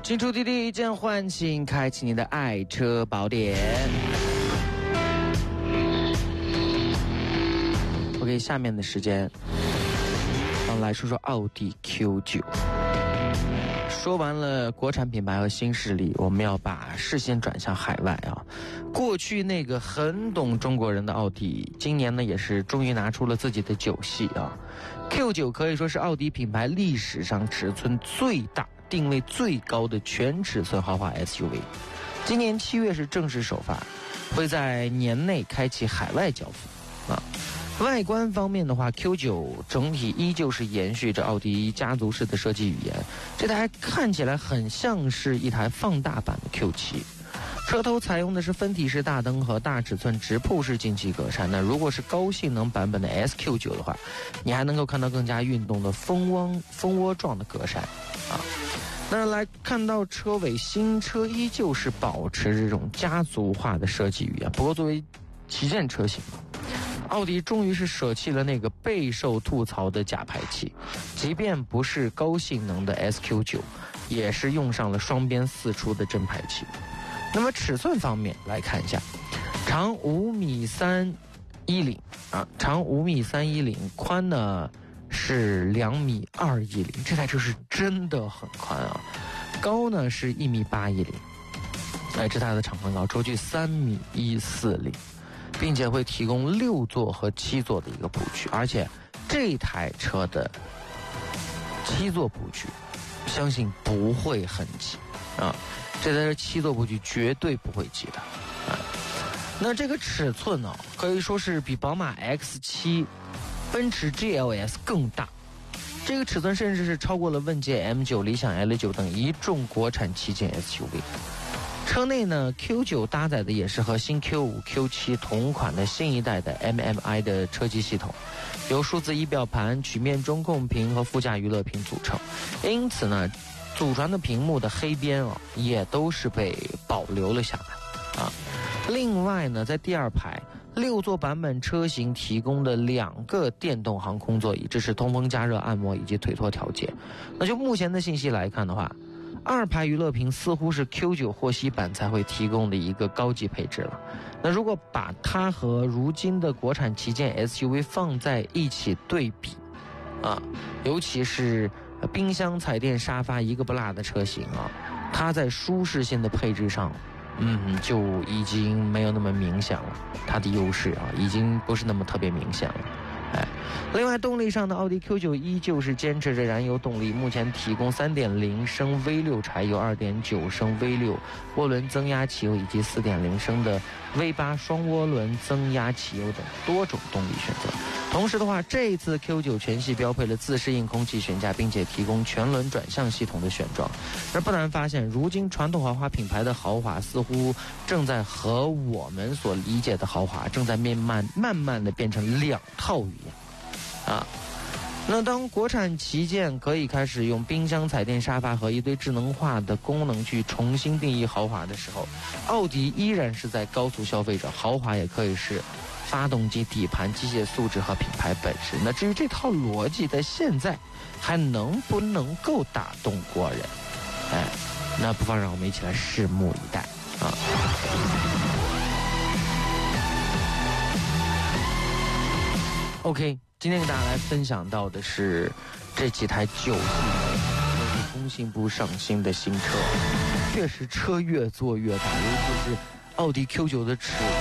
进出滴滴，一键唤醒，开启你的爱车宝典。OK， 下面的时间，我们来说说奥迪 Q9。说完了国产品牌和新势力，我们要把视线转向海外啊。过去那个很懂中国人的奥迪，今年呢也是终于拿出了自己的酒系啊。Q9 可以说是奥迪品牌历史上尺寸最大、定位最高的全尺寸豪华 SUV。今年7月是正式首发，会在年内开启海外交付啊。外观方面的话 ，Q9 整体依旧是延续着奥迪家族式的设计语言，这台看起来很像是一台放大版的 Q7。车头采用的是分体式大灯和大尺寸直瀑式进气格栅。那如果是高性能版本的 SQ9 的话，你还能够看到更加运动的蜂窝状的格栅啊。那来看到车尾，新车依旧是保持这种家族化的设计语言，不过作为旗舰车型，奥迪终于是舍弃了那个备受吐槽的假排气，即便不是高性能的 SQ9， 也是用上了双边4出的真排气。那么尺寸方面来看一下，长5.3米啊，长5.3米，宽呢是2.2米，这台车是真的很宽啊。高呢是1.8米，这台的长宽高，轴距3.140米。并且会提供6座和7座的一个布局，而且这台车的7座布局相信不会很挤啊，这台7座布局绝对不会挤的啊。那这个尺寸呢，可以说是比宝马 X7、奔驰 GLS 更大，这个尺寸甚至是超过了问界 M9、理想 L9 等一众国产旗舰 SUV。车内呢 ，Q9 搭载的也是和新 Q5、Q7 同款的新一代的 MMI 的车机系统，由数字仪表盘、曲面中控屏和副驾娱乐屏组成。因此呢，祖传的屏幕的黑边也都是被保留了下来啊。另外呢，在第二排6座版本车型提供的2个电动航空座椅，支持通风、加热、按摩以及腿托调节。那就目前的信息来看的话，2排娱乐屏似乎是 Q9 获悉版才会提供的一个高级配置了。那如果把它和如今的国产旗舰 SUV 放在一起对比啊，尤其是冰箱、彩电、沙发一个不落的车型啊，它在舒适性的配置上就已经没有那么明显了，它的优势啊已经不是那么特别明显了。另外动力上的奥迪 Q9 依旧是坚持着燃油动力，目前提供 3.0 升 V6 柴油、2.9 升 V6 涡轮增压汽油以及 4.0 升的 V8 双涡轮增压汽油等多种动力选择。同时的话，这一次 Q9 全系标配了自适应空气悬架，并且提供全轮转向系统的选装。而不难发现，如今传统豪华品牌的豪华似乎正在和我们所理解的豪华正在慢慢的变成2套语言啊。那当国产旗舰可以开始用冰箱、彩电、沙发和一堆智能化的功能去重新定义豪华的时候，奥迪依然是在告诉消费者，豪华也可以是发动机、底盘、机械素质和品牌本事。那至于这套逻辑在现在还能不能够打动国人，那不妨让我们一起来拭目以待啊。OK， 今天给大家来分享到的是这几台9系都是工信部上新的新车，确实车越做越大，尤其是奥迪 Q9 的尺